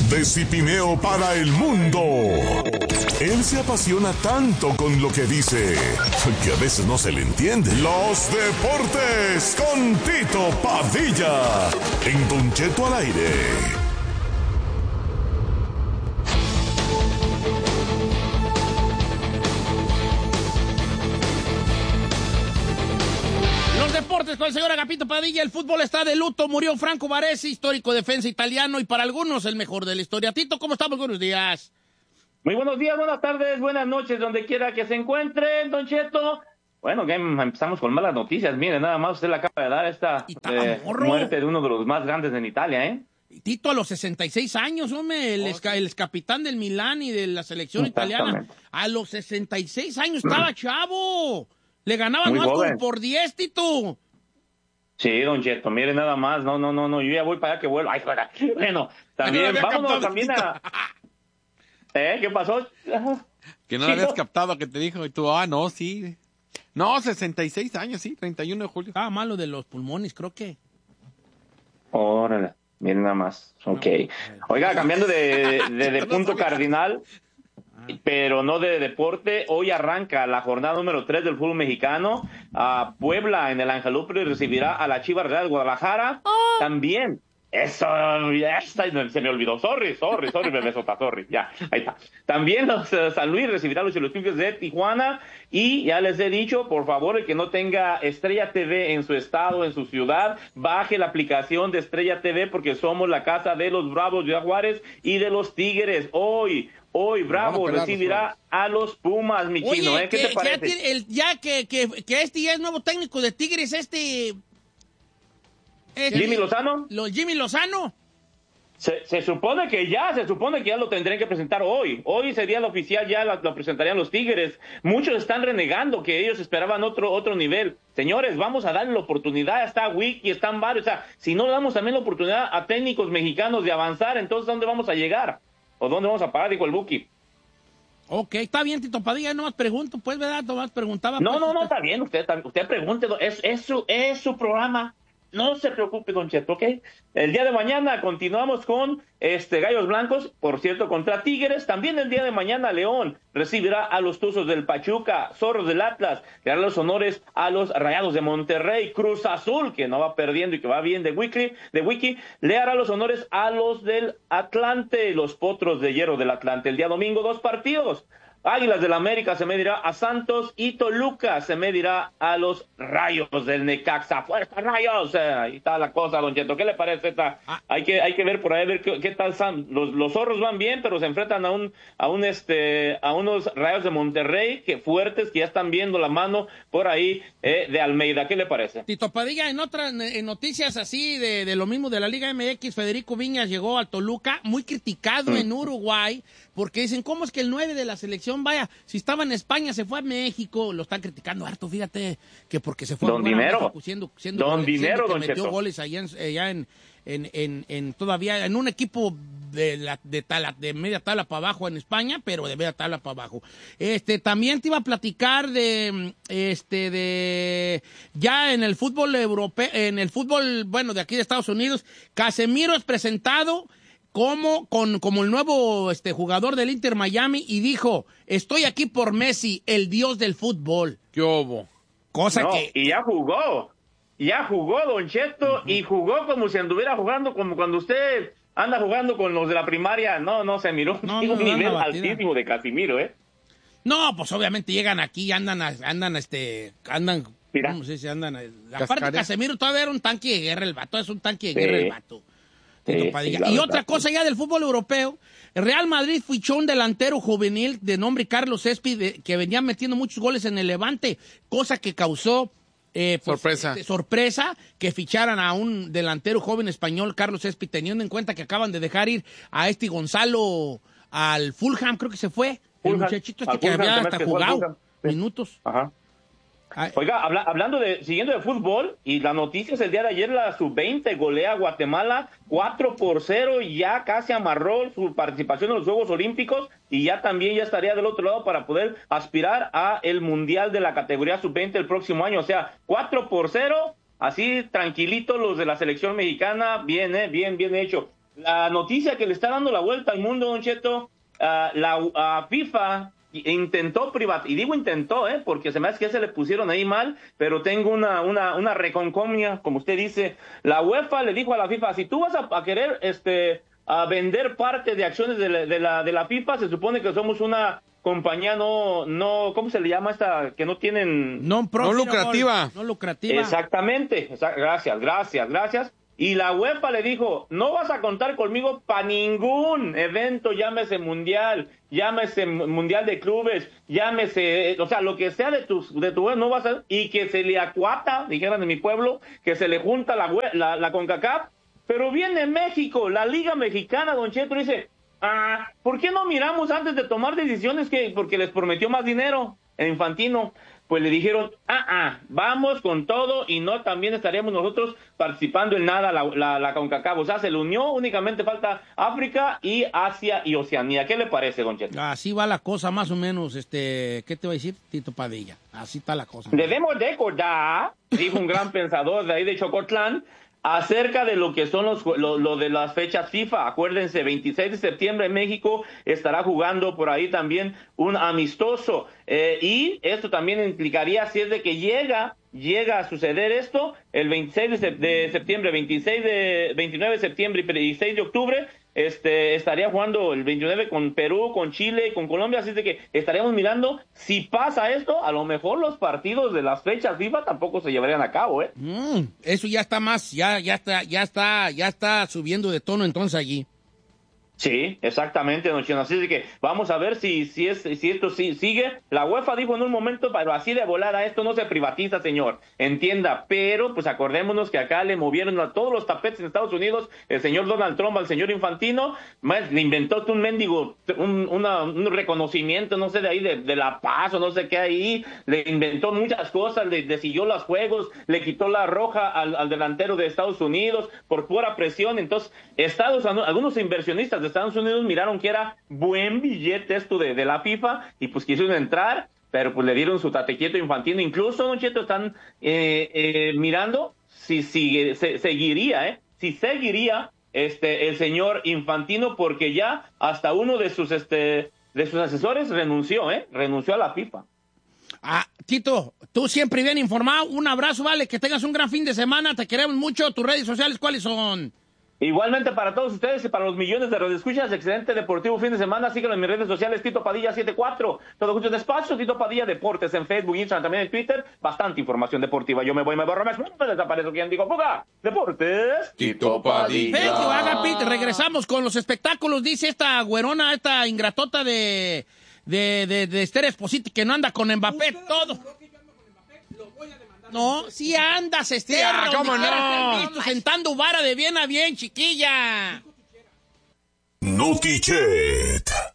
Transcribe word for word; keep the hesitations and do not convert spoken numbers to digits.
de Cipineo para el mundo. Él se apasiona tanto con lo que dice que a veces no se le entiende. Los deportes con Tito Padilla en Don Cheto al aire. Deportes con el señor Agapito Padilla. El fútbol está de luto. Murió Franco Baresi, histórico defensa italiano y para algunos el mejor de la historia. Tito, ¿cómo estamos? Buenos días. Muy buenos días, buenas tardes, buenas noches, donde quiera que se encuentren, Don Cheto. Bueno, que empezamos con malas noticias. Mire, nada más usted le acaba de dar esta eh, muerte de uno de los más grandes en Italia, ¿eh? Tito a los sesenta y seis años, hombre, el, ex, el capitán del Milán y de la selección italiana. A los sesenta y seis años estaba chavo. Le ganaban más como por diez, Tito. Sí, Don Cheto, mire nada más. No, no, no, no, yo ya voy para allá que vuelvo. Ay, bueno, también, no vámonos captado, también a... ¿Eh? ¿Qué pasó? Que no lo habías captado, que te dijo, y tú, ah, no, sí. No, sesenta y seis años, sí, treinta y uno de julio. Estaba malo de los pulmones, creo que. Órale, miren nada más. Ok. Oiga, cambiando de, de, de punto cardinal... pero no de deporte. Hoy arranca la jornada número tres del fútbol mexicano. A Puebla en el Angelópolis recibirá a la Chivas Real Guadalajara. Oh. También, eso, ya está, se me olvidó. Sorry, sorry, sorry, bebé sota, sorry. Ya, ahí está. También los, uh, San Luis recibirá a los Olímpicos de Tijuana. Y ya les he dicho, por favor, el que no tenga Estrella T V en su estado, en su ciudad, baje la aplicación de Estrella T V porque somos la casa de los Bravos de Juárez y de los Tigres. Hoy, Hoy Bravo recibirá a los Pumas, mi Oye, chino, ¿eh? ¿Qué que, te parece? Ya, tiene el, ya que, que, que este ya es nuevo técnico de Tigres, este... este ¿Jimmy Lozano? Lo, Jimmy Lozano. Se, se supone que ya, se supone que ya lo tendrían que presentar hoy. Hoy sería el oficial, ya lo, lo presentarían los Tigres. Muchos están renegando que ellos esperaban otro, otro nivel. Señores, vamos a darle la oportunidad. Está Wiki, están varios. O sea, si no le damos también la oportunidad a técnicos mexicanos de avanzar, entonces ¿a dónde vamos a llegar? ¿O dónde vamos a parar? Dijo el Buki. Ok, está bien, Tito Padilla, no más pregunto, pues, ¿verdad? No más preguntaba. No, pues, no, no, usted... está bien, usted, usted pregunte, es, es, su, es su programa. No se preocupe, Don Cheto, ¿ok? El día de mañana continuamos con este Gallos Blancos, por cierto, contra Tigres. También el día de mañana León recibirá a los Tuzos del Pachuca, Zorros del Atlas, le hará los honores a los Rayados de Monterrey, Cruz Azul, que no va perdiendo y que va bien de Wiki, de Wiki, le hará los honores a los del Atlante, los Potros de Hierro del Atlante. El día domingo, dos partidos. Águilas del América se medirá a Santos y Toluca se medirá a los Rayos del Necaxa. ¡Fuerza, Rayos! Eh, ahí está la cosa, Don Cheto. ¿Qué le parece esta? Ah. Hay que hay que ver por ahí, ver qué, qué tal están. Los, los zorros van bien, pero se enfrentan a un a un este a unos Rayos de Monterrey que fuertes, que ya están viendo la mano por ahí eh, de Almeida. ¿Qué le parece? Tito Padilla, en otras en noticias así de, de lo mismo de la Liga M X, Federico Viñas llegó al Toluca, muy criticado mm. en Uruguay, porque dicen, ¿cómo es que el nueve de la selección, vaya, si estaba en España, se fue a México? Lo están criticando harto, fíjate, que porque se fue don a dinero. México, siendo, siendo, don siendo dinero, que don metió Cheto. goles allá, en, allá en, en, en, en todavía en un equipo de, la, de, tala, de media tabla para abajo en España, pero de media tabla para abajo. Este, también te iba a platicar de, este, de, ya en el fútbol europeo, en el fútbol, bueno, de aquí de Estados Unidos, Casemiro es presentado como, con, como el nuevo este, jugador del Inter Miami y dijo, estoy aquí por Messi, el dios del fútbol. ¿Qué hubo? Cosa no, que... Y ya jugó, ya jugó, Don Cheto, uh-huh. y jugó como si anduviera jugando, como cuando usted anda jugando con los de la primaria. No, no, se miró no, no, un nivel no, altísimo de Casimiro, ¿eh? No, pues obviamente llegan aquí y andan, andan, este, andan... Mira. ¿Cómo se dice? Andan... Aparte de Casemiro todavía era un tanque de guerra el vato, es un tanque de sí. guerra el vato. Sí, sí, y verdad, otra cosa ya del fútbol europeo, el Real Madrid fichó un delantero juvenil de nombre Carlos Espi, de, que venía metiendo muchos goles en el Levante, cosa que causó eh, pues, sorpresa. Este, sorpresa que ficharan a un delantero joven español, Carlos Espi, teniendo en cuenta que acaban de dejar ir a este Gonzalo al Fulham, creo que se fue, Fulham, el muchachito este que Fulham, había hasta jugado minutos. Ajá. Oiga, habla, hablando de, siguiendo de fútbol, y la noticia es el día de ayer, la sub veinte golea a Guatemala cuatro por cero y ya casi amarró su participación en los Juegos Olímpicos y ya también ya estaría del otro lado para poder aspirar a el Mundial de la categoría sub veinte el próximo año. O sea, cuatro por cero, así tranquilito los de la selección mexicana, bien, eh, bien, bien hecho. la noticia que le está dando la vuelta al mundo, Don Cheto, uh, la uh, FIFA intentó privatizar, y digo intentó, ¿eh? Porque se me hace que se le pusieron ahí mal, pero tengo una, una, una reconcomia, como usted dice. La UEFA le dijo a la FIFA, si tú vas a, a querer este, a vender parte de acciones de la, de, la, de la FIFA, se supone que somos una compañía no, no, ¿cómo se le llama esta? Que no tienen... No, no lucrativa. No lucrativa. Exactamente, gracias, gracias, gracias. Y la UEFA le dijo, no vas a contar conmigo para ningún evento, llámese mundial, llámese mundial de clubes, llámese, o sea, lo que sea de tu, de tu no vas a, y que se le acuata, dijeran en mi pueblo, que se le junta la, la, la CONCACAF, pero viene México, la Liga Mexicana, Don Cheto, dice, ah, ¿por qué no miramos antes de tomar decisiones que, porque les prometió más dinero en Infantino? Pues le dijeron, ah, ah, vamos con todo y no también estaríamos nosotros participando en nada la, la, la CONCACAF. O sea, se le unió, únicamente falta África y Asia y Oceanía. ¿Qué le parece, Don Cheto? Así va la cosa más o menos, este, ¿qué te voy a decir, Tito Padilla? Así está la cosa. Debemos recordar, dijo un gran pensador de ahí de Chocotlán, acerca de lo que son los lo, lo de las fechas FIFA. Acuérdense, veintiséis de septiembre México estará jugando por ahí también un amistoso. Eh, y esto también implicaría, si es de que llega, llega a suceder esto, el veintiséis de septiembre, veintiséis de, veintinueve de septiembre y veintiséis de octubre, este, estaría jugando el veintinueve con Perú, con Chile y con Colombia, así de que estaríamos mirando, si pasa esto, a lo mejor los partidos de las fechas FIFA tampoco se llevarían a cabo, ¿eh? Mm, eso ya está más, ya, ya está, ya está, ya está subiendo de tono entonces allí. Sí, exactamente, don Chino. Así de que vamos a ver si, si, es, si esto sí, sigue. La UEFA dijo en un momento, pero así de volada, esto no se privatiza, señor. Entienda, pero pues acordémonos que acá le movieron a todos los tapetes en Estados Unidos, el señor Donald Trump al señor Infantino, más, le inventó un mendigo, un, una, un reconocimiento, no sé, de ahí, de, de La Paz o no sé qué ahí, le inventó muchas cosas, le, le siguió los juegos, le quitó la roja al, al delantero de Estados Unidos por pura presión. Entonces, Estados, algunos inversionistas de Estados Unidos miraron que era buen billete esto de, de la FIFA y pues quisieron entrar, pero pues le dieron su tatequieto Infantino. Incluso, Don Cheto, están eh, eh, mirando si sigue, se, seguiría, eh, si seguiría este el señor Infantino, porque ya hasta uno de sus este de sus asesores renunció, eh, renunció a la FIFA. Ah, Tito, tú siempre bien informado. Un abrazo, vale, que tengas un gran fin de semana. Te queremos mucho. Tus redes sociales, ¿cuáles son? Igualmente para todos ustedes y para los millones de radioescuchas, excelente deportivo fin de semana. Síganlo en mis redes sociales, Tito Padilla setenta y cuatro. Todo junto en espacio, Tito Padilla Deportes en Facebook, Instagram, también en Twitter. Bastante información deportiva. Yo me voy, me borro más, me desaparezco. ¿Quién digo? ¡Fuga! Deportes. Tito Padilla. Thank you, Agapit. Regresamos con los espectáculos. Dice esta güerona, esta ingratota de, de, de, de Esther Esposito, que no anda con Mbappé, todo. No, sí andas, Esther. Ah, ¿cómo no? Visto, sentando vara de bien a bien, chiquilla. Notichet.